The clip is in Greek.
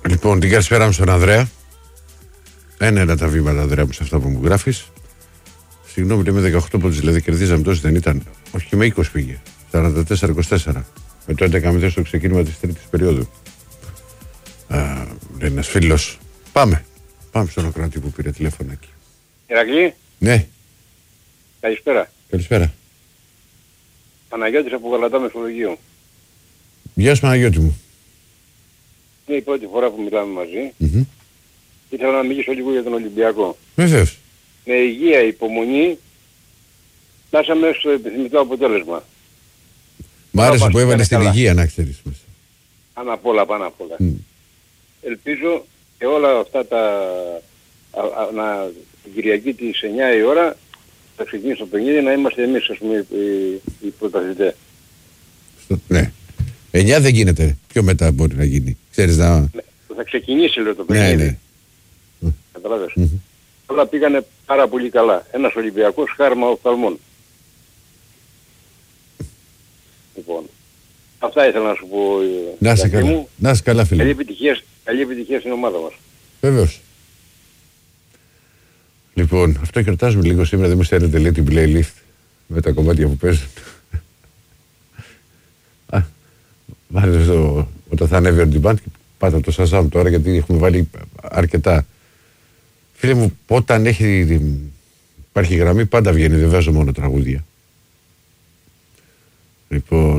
Λοιπόν, την καλησπέρα μου στον Ανδρέα. Ένα τα βήματα, Ανδρέα μου, σε αυτά που μου γράφεις. Συγγνώμη, λέμε 18 πόντους, δηλαδή κερδίζαμε τόσο, δεν ήταν. Όχι, και με 20 πήγε. 44-24. Με το 11-0 στο ξεκίνημα της τρίτης περίοδου. Λέει ένας φίλος. Πάμε στον Ακροατή που πήρε τηλέφωνο εκεί. Ηρακλή. Ναι. Καλησπέρα. Καλησπέρα. Παναγιώτης από Γαλατά Μεσολογγίου. Γεια σου, Παναγιώτη μου. Είναι η πρώτη φορά που μιλάμε μαζί. Mm-hmm. Ήθελα να μιλήσω λίγο για τον Ολυμπιακό. Βεβαίως. Με υγεία, υπομονή, φτάσαμε στο επιθυμητό αποτέλεσμα. Μ' άρεσε που έβαλε στην υγεία, να ξέρεις. Πάνω απ' όλα. Ελπίζω και όλα αυτά την Κυριακή της 9 η ώρα θα ξεκινήσει το παιχνίδι να είμαστε εμείς, ας πούμε, οι πρωταθλητές. Ναι. 9 δεν γίνεται. Πιο μετά μπορεί να γίνει. Ξέρεις να... Θα ξεκινήσει, λέω, το παιχνίδι. Ναι. Καταλάβες. Όλα πήγανε πάρα πολύ καλά. Ένας Ολυμπιακός χάρμα οφθαλμών. Λοιπόν, αυτά ήθελα να σου πω. Να είσαι καλά. Να είσαι καλά, φίλε. Καλή επιτυχία στην ομάδα μας. Βεβαίως. Λοιπόν, αυτό κρατάζουμε λίγο σήμερα. Δεν μου στέλνετε, λέει, την playlist με τα κομμάτια που παίζουν. Βάλετε όταν θα ανέβει ο demand και πάτε το Shazam τώρα, γιατί έχουμε βάλει αρκετά. Φίλε μου, όταν υπάρχει γραμμή πάντα βγαίνει, δεν βάζω μόνο τραγούδια. Λοιπόν,